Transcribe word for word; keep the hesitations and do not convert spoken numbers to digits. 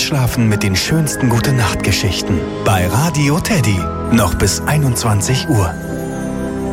Einschlafen mit den schönsten Gute-Nacht-Geschichten bei Radio Teddy. Noch bis einundzwanzig Uhr.